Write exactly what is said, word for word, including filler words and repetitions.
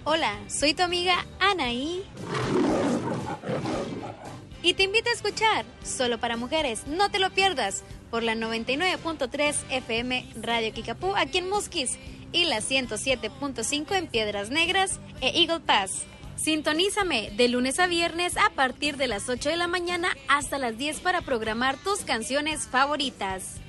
Hola, soy tu amiga Anaí. Y te invito a escuchar Solo para Mujeres, no te lo pierdas, por la noventa y nueve punto tres F M Radio Kikapú aquí en Musquis y la ciento siete punto cinco en Piedras Negras e Eagle Pass. Sintonízame de lunes a viernes a partir de las ocho de la mañana hasta las diez para programar tus canciones favoritas.